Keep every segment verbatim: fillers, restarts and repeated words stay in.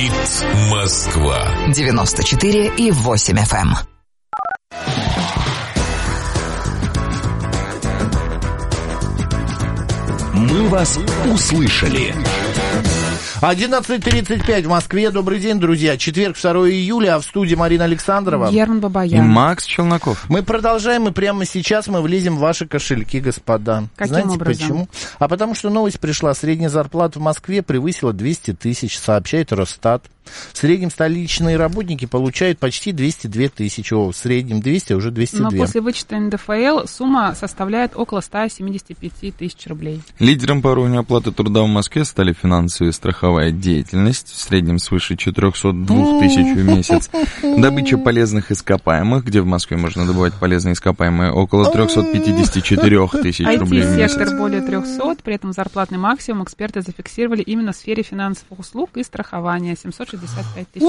Говорит Москва. девяносто четыре и восемь эф эм. Мы вас услышали. одиннадцать тридцать пять в Москве. Добрый день, друзья. Четверг, второго июля, а в студии Марина Александрова. Герман Бабаян. И Макс Челноков. Мы продолжаем, и прямо сейчас мы влезем в ваши кошельки, господа. Каким Знаете образом? почему? А потому что новость пришла. Средняя зарплата в Москве превысила двести тысяч, сообщает Росстат. В среднем столичные работники получают почти двести две тысячи. О, в среднем двести, а уже двести два. Но после вычета эн дэ эф эл сумма составляет около ста семидесяти пяти тысяч рублей. Лидером по уровню оплаты труда в Москве стали финансовая и страховая деятельность, в среднем свыше четырехсот двух тысяч в месяц. Добыча полезных ископаемых, где в Москве можно добывать полезные ископаемые, около трехсот пятидесяти четырёх тысяч рублей в месяц. ай ти-сектор более трехсот, при этом зарплатный максимум эксперты зафиксировали именно в сфере финансовых услуг и страхования, семьсот шестьдесят пять тысяч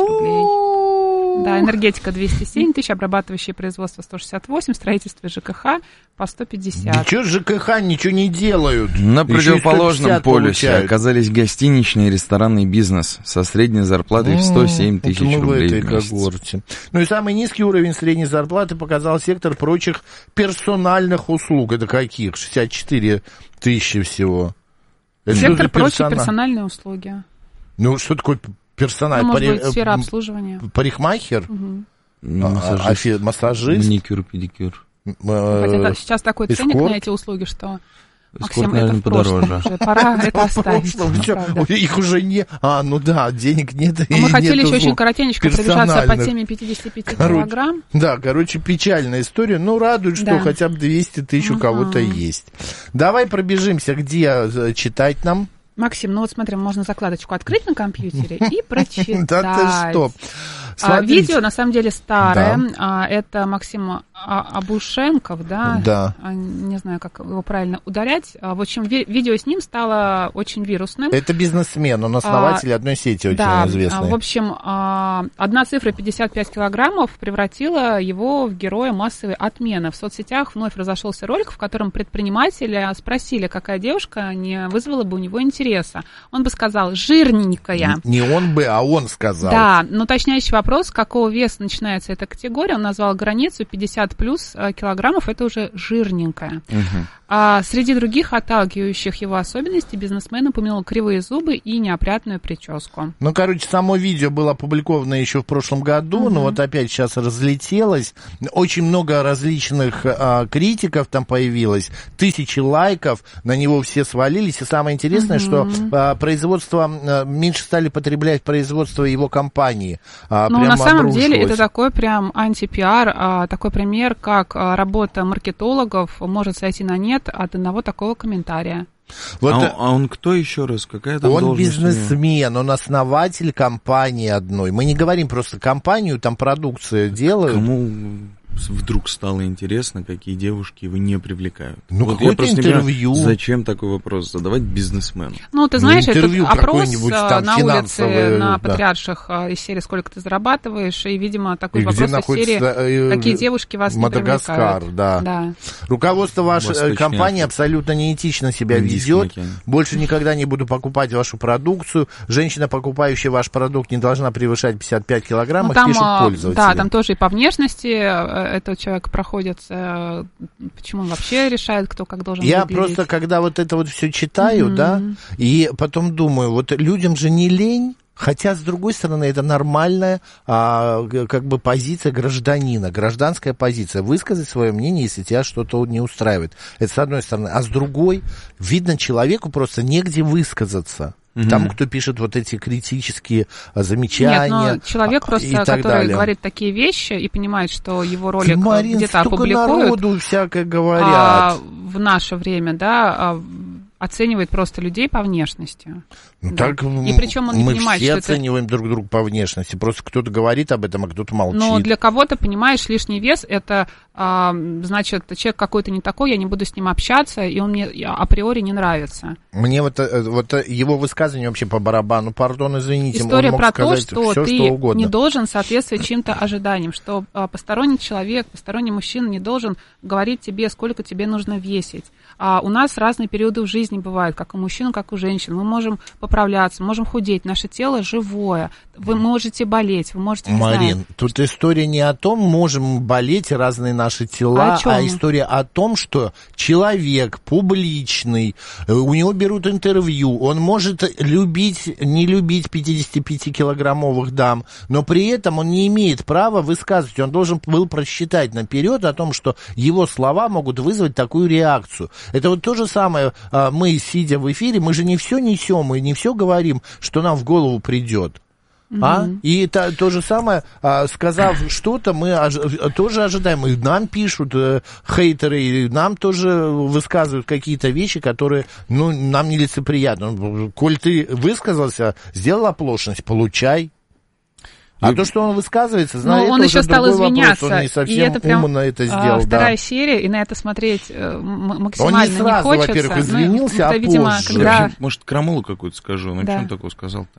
рублей. Да, энергетика двести семь тысяч, обрабатывающее производство сто шестьдесят восемь, строительство и ЖКХ по сто пятьдесят. Ничего ЖКХ ничего не делают. На Еще противоположном полюсе получают. оказались гостиничный и ресторанный бизнес со средней зарплатой в сто семь тысяч вот мы рублей в этой в месяц. когорте. Ну и самый низкий уровень средней зарплаты показал сектор прочих персональных услуг. Это каких? шестьдесят четыре тысячи всего. Это что Сектор за прочие персонал? персональные услуги. Ну что такое персонал? Ну, может Пари- быть, сфера обслуживания. Парикмахер? Угу. А, Массажист. а, фи- массажист? Маникюр, педикюр. Э, Хотя да, сейчас такой эскорт? ценник на эти услуги, что... Эскорт, Максим, наверное, это в прошлом подороже. уже. Пора это оставить. Прошлом, чё, правда. их уже не... А, ну да, денег нет. Но и мы хотели нет еще очень услуг коротенько пробежаться по персональных. теме пятидесяти пяти Короче, килограмм. Да, короче, печальная история. Ну, радует, что Да. хотя бы двести тысяч у кого-то есть. Давай пробежимся, где э, читать нам. Максим, ну вот смотри, можно закладочку открыть на компьютере и прочитать. Да ты что? А, Смотрите. видео, на самом деле, старое. Да. А, это Максим А- Абушенков, да? Да. А, не знаю, как его правильно ударять. А, в общем, ви- видео с ним стало очень вирусным. Это бизнесмен, он основатель А, одной сети очень Да, известной. в общем, а, одна цифра пятьдесят пять килограммов превратила его в героя массовой отмены. В соцсетях вновь разошелся ролик, в котором предприниматели спросили, какая девушка не вызвала бы у него интереса. Он бы сказал «жирненькая». Не он бы, а он сказал. Да, но уточняющий вопрос, с какого веса начинается эта категория, он назвал границу пятьдесят плюс килограммов, это уже жирненькая. Мгм. А среди других отталкивающих его особенностей бизнесмен упомянул кривые зубы и неопрятную прическу. Ну, короче, само видео было опубликовано еще в прошлом году, но вот опять сейчас разлетелось. Очень много различных а, критиков там появилось, тысячи лайков, на него все свалились. И самое интересное, что а, производство, а, меньше стали потреблять производство его компании. А, Ну, прямо на самом деле, обрушилось. это такой прям анти-пиар, а, такой пример, как а, работа маркетологов может сойти на нет от одного такого комментария. Вот, а, э, он, а он кто еще раз? Какая там он должность у него? бизнесмен, он основатель компании одной. Мы не говорим просто компанию, там продукцию делают. Кому вдруг стало интересно, какие девушки его не привлекают? Ну, вот какое-то я просто не понимаю, интервью. Зачем такой вопрос задавать бизнесмену? Ну, ты Ну, знаешь, это интервью опрос какое-нибудь а, там на улице, финансовое, на да. Патриарших а, из серии «Сколько ты зарабатываешь?» и, видимо, такой И где вопрос из находится, серии э, «Какие девушки вас Мадагаскар, не привлекают?» да. Да. Руководство вашей Восточная э, компании Африка. абсолютно неэтично себя Индийский ведет. океан. Больше никогда не буду покупать вашу продукцию. Женщина, покупающая ваш продукт, не должна превышать пятьдесят пять килограммов, Ну, там, пишет а, пользователь. да, там тоже и по внешности э, этот человек проходится, почему он вообще решает, кто как должен Я выглядеть. просто, когда вот это вот все читаю, Мгм. да, и потом думаю, вот людям же не лень. Хотя, с другой стороны, это нормальная а, г- как бы позиция гражданина, гражданская позиция. Высказать свое мнение, если тебя что-то не устраивает. Это с одной стороны. А с другой, видно, человеку просто негде высказаться. Мгм. Тому, кто пишет вот эти критические а, замечания. Нет, но человек а, просто, и так который далее. говорит такие вещи и понимает, что его ролик Марин, где-то столько опубликуют, народу всякое говорят. а, в наше время, да, а, оценивает просто людей по внешности. Ну, Да. так И причем он не мы понимает, все что это... оцениваем друг друга по внешности. Просто кто-то говорит об этом, а кто-то молчит. Но для кого-то, понимаешь, лишний вес, это, а, значит, человек какой-то не такой, я не буду с ним общаться, и он мне априори не нравится. Мне вот, э, вот э, его высказывание вообще по барабану, пардон, извините, История он мог про то, сказать что все, ты что угодно. не должен соответствовать чьим-то ожиданиям, что а, посторонний человек, посторонний мужчина не должен говорить тебе, сколько тебе нужно весить. А у нас разные периоды в жизни не бывает, как у мужчин, как у женщин. Мы можем поправляться, можем худеть, наше тело живое. Вы можете болеть, вы можете... Марин, тут история не о том, можем болеть, разные наши тела, а, а история о том, что человек публичный, у него берут интервью, он может любить, не любить пятидесятипятикилограммовых дам, но при этом он не имеет права высказывать, он должен был просчитать наперед о том, что его слова могут вызвать такую реакцию. Это вот то же самое, мы, сидя в эфире, мы же не все несем и не все говорим, что нам в голову придет. А? Mm-hmm. И то, то же самое, а, сказав что-то, мы ож, тоже ожидаем. И нам пишут э, хейтеры, и нам тоже высказывают какие-то вещи, которые, ну, нам нелицеприятны. Коль ты высказался, сделал оплошность, получай. А и... то, что он высказывается, знаю, он еще стал извиняться. Вопрос, он не совсем и это прям, умно это сделал. А, вторая да. серия, и на это смотреть максимально он не сразу, не хочется. Во-первых, извинился, ну, а это, видимо, позже. Когда... Вообще, может, крамолу какую-то скажу? Ну, да. что он такого сказал-то?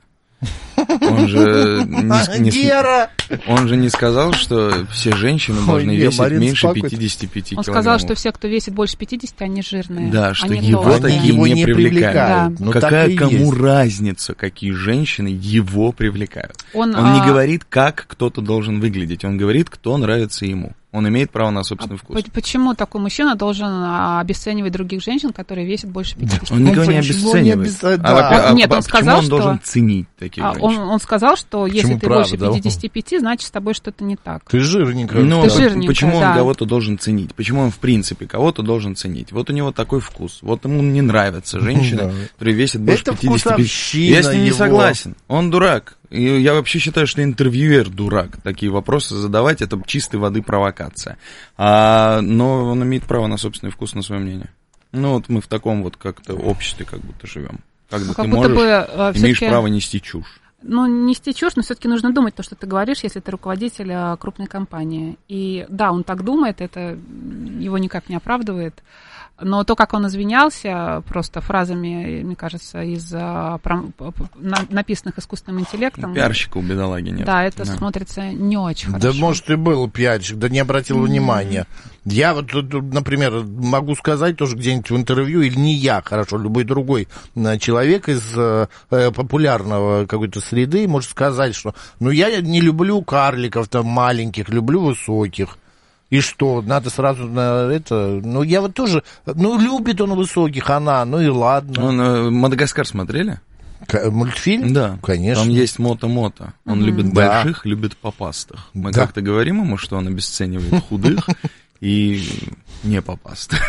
Он же не, не, он же не сказал, что все женщины должны Ой, весить Марин, меньше пятидесяти пяти он килограммов. Он сказал, что все, кто весит больше пятидесяти, они жирные. Да, что они его толстые. такие его не, не привлекают. привлекают. Да. Но какая кому есть. разница, какие женщины его привлекают? Он, он а... не говорит, как кто-то должен выглядеть, он говорит, кто нравится ему. Он имеет право на собственный вкус. Почему такой мужчина должен обесценивать других женщин, которые весят больше пятидесяти? Он никого не обесценивает. Не да. а, Нет, он сказал, он что... должен ценить таких а, женщин? Он, он сказал, что почему если ты правда, больше пятидесяти пяти, значит, с тобой что-то не так. Ты жирненькая. Ну, ты жирненькая, почему да. он кого-то должен ценить? Почему он, в принципе, кого-то должен ценить? Вот у него такой вкус. Вот ему не нравятся женщины, да. которые весят больше пятидесяти пяти. Я с ним не согласен. Он дурак. И я вообще считаю, что интервьюер дурак. Такие вопросы задавать, это чистой воды провокация. А, но он имеет право на собственный вкус, на свое мнение. Ну вот мы в таком вот как-то обществе как будто живем. Когда как ты будто можешь, бы, а, имеешь право нести чушь. Ну, нести чушь, но все-таки нужно думать то, что ты говоришь, если ты руководитель крупной компании. И да, он так думает, это его никак не оправдывает. Но то, как он извинялся просто фразами, мне кажется, из а, про, на, написанных искусственным интеллектом. Пиарщика у бедолаги нет. Да, это да. смотрится не очень хорошо. Да, может, и был пиарщик, да не обратил mm-hmm. внимания. Я вот, например, могу сказать тоже где-нибудь в интервью, или не я, хорошо, любой другой человек из э, популярного какой-то среды может сказать, что ну я не люблю карликов там маленьких, люблю высоких. И что, надо сразу на это... Ну, я вот тоже... Ну, любит он высоких, она, ну и ладно. Он, э, «Мадагаскар» смотрели? К- мультфильм? Да. Конечно. Там есть мото-мото. Он mm-hmm. любит да. больших, любит попастых. Мы да. как-то говорим ему, что он обесценивает худых и не попастых.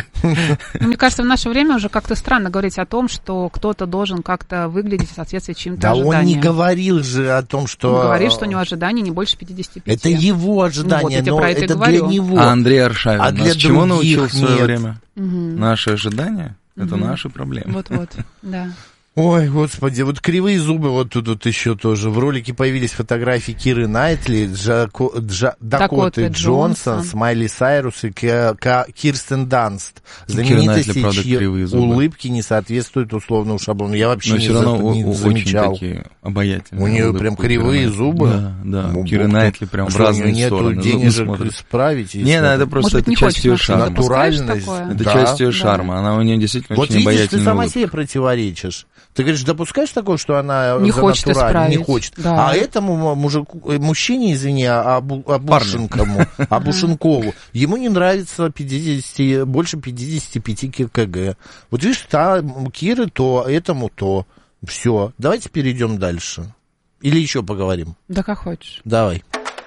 Мне кажется, в наше время уже как-то странно говорить о том, что кто-то должен как-то выглядеть в соответствии с чьим-то да ожиданием. Да он не говорил же о том, что... Он говорит, что у него ожидания не больше пятидесяти пяти. Это его ожидания, ну, вот, но это, это для него. А Андрей Аршавин а нас чему научил в свое нет. время? Угу. Наши ожидания — это угу. наши проблемы. Вот-вот, да. Ой, господи, вот кривые зубы вот тут вот еще тоже. В ролике появились фотографии Киры Найтли, Джако, Джа, Дакоты, Дакоты Джонсон, Джонсон, Майли Сайрус и К, К, Кирстен Данст. Знаменитости, Найтли, чьи улыбки не соответствуют условному шаблону. Я вообще но не, все равно за, не у, замечал. Очень такие обаятельные. У нее прям кривые зубы. Да, да. Ну, Кира Найтли прям в разные нету стороны. денежек исправить. Не, ну, это просто это часть ее шарма. Натуральность. Это да. часть ее шарма. Она у нее действительно вот очень видишь, обаятельная. ты сама улыбка. себе противоречишь. Ты говоришь, допускаешь такое, что она не хочет исправить. Не хочет. Да. А этому мужику, мужчине, извини, Абу, Абушенкову, Абушенкову, ему не нравится пятьдесят, больше пятидесяти пяти кг. Вот видишь, та Киры то, этому то. Все, давайте перейдем дальше. Или еще поговорим. Да как хочешь. Давай.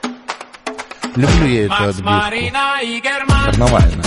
Люблю я эту отбивку. Карнавальная.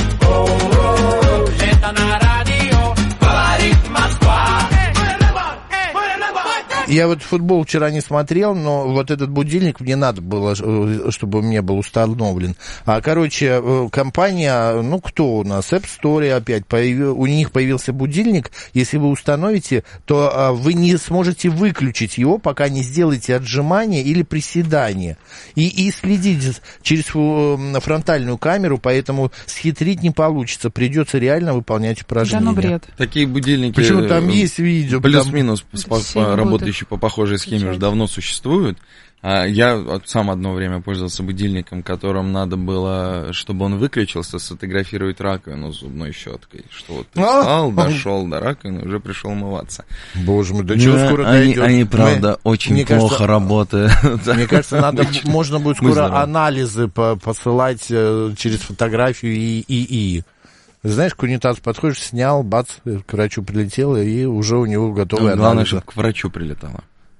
Я вот футбол вчера не смотрел, но вот этот будильник мне надо было, чтобы у меня был установлен. А, короче, компания, ну, кто у нас? App Store опять. Появ... У них появился будильник. Если вы установите, то а, вы не сможете выключить его, пока не сделаете отжимания или приседания. И, и следить через фронтальную камеру, поэтому схитрить не получится. Придется реально выполнять упражнения. Да, ну бред. Такие будильники... Почему там есть видео? Плюс-минус работающие вещи по похожей схеме уже давно существуют. Я сам одно время пользовался будильником, которым надо было, чтобы он выключился, сфотографировать раковину зубной щеткой. Что вот ты встал, дошел до раковины, уже пришел умываться. Боже мой, до чего да, скоро они, дойдет? они, правда, Мы, очень плохо кажется, работают. Мне кажется, надо, можно будет скоро анализы по, посылать через фотографию и ИИ. Знаешь, к унитазу подходишь, снял, бац, к врачу прилетело, и уже у него готовый анализ. Главное, чтобы к врачу прилетало.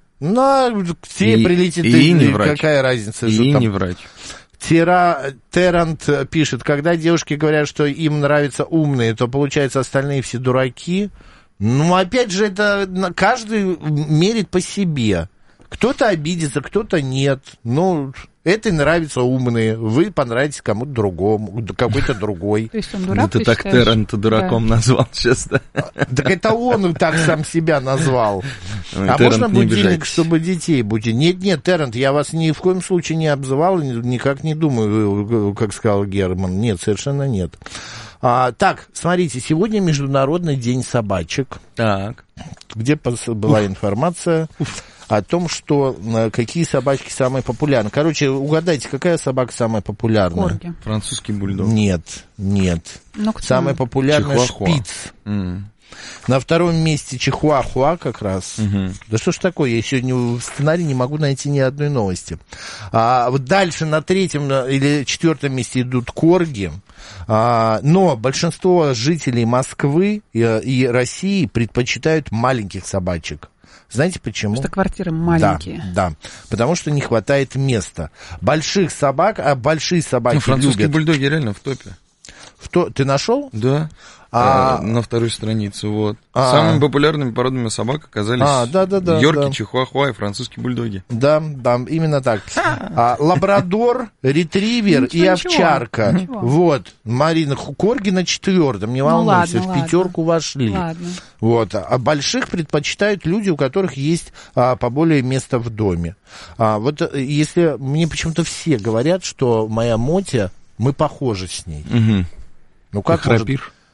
Ну, все и, прилетит, и, и не какая разница? И что там? не врач. Тера, Террант пишет, когда девушки говорят, что им нравятся умные, то, получается, остальные все дураки. Ну, опять же, это каждый мерит по себе. Кто-то обидится, кто-то нет. Ну, этой нравятся умные, вы понравитесь кому-то другому, какой-то другой. То есть он дурак, ты так Терранта дураком назвал сейчас, да? Так это он так сам себя назвал. А можно будильник, чтобы детей будить? Нет, нет, Террант, я вас ни в коем случае не обзывал, никак не думаю, как сказал Герман. Нет, совершенно нет. А, так, смотрите, сегодня Международный день собачек. Так. Где была информация о том, что какие собачки самые популярные. Короче, угадайте, какая собака самая популярная? Корги. Французский бульдог. Нет, нет. Ну, кто? Самая популярная Чихуахуа. шпиц. Mm. На втором месте Чихуахуа как раз. Mm-hmm. Да что ж такое, я сегодня в сценарии не могу найти ни одной новости. А, вот дальше на третьем или четвертом месте идут корги. А, но большинство жителей Москвы и, и России предпочитают маленьких собачек. Знаете почему? Потому что квартиры маленькие. Да, да, потому что не хватает места. Больших собак, а большие собаки ну, французские любят... бульдоги реально в топе. В то... Ты нашел? Да. А... А, на второй странице, вот. А... Самыми популярными породами собак оказались а, да, да, да, йорки, да. чихуахуа и французские бульдоги. Да, да, именно так. А, лабрадор, ретривер ничего, и овчарка. Ничего. Вот, Марина, корги на четвертом, не волнуйся, ну, ладно, в пятерку ладно. вошли. Ладно. Вот, а больших предпочитают люди, у которых есть а, поболее места в доме. А, вот если мне почему-то все говорят, что моя Мотя, мы похожи с ней. Угу. Ну как может...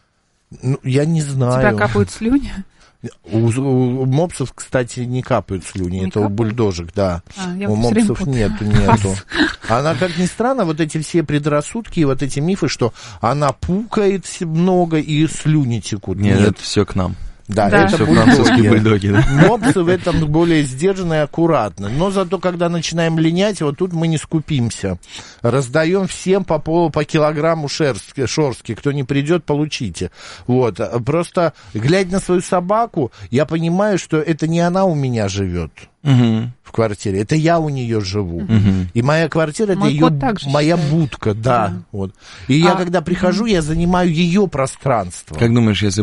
Ну, я не знаю. У тебя капают слюни? У, у мопсов, кстати, не капают слюни. Не это капают? у бульдожек, да. А, я у мопсов нету, нету. Она, как ни странно, вот эти все предрассудки и вот эти мифы, что она пукает много и слюни текут. Нет, Нет. это все к нам. Да, да. это все бульдоги. французские бульдоги, да? Мопсы в этом более сдержанно и аккуратно. Но зато, когда начинаем линять, вот тут мы не скупимся. Раздаем всем по полу, по килограмму шерстки, шерстки. Кто не придет, получите. Вот. Просто, глядя на свою собаку, я понимаю, что это не она у меня живет. Угу. В квартире. Это я у нее живу. Угу. И моя квартира, это Мой ее, моя считает. будка, да. да. Вот. И а, я, когда прихожу, я занимаю ее пространство. Как думаешь, если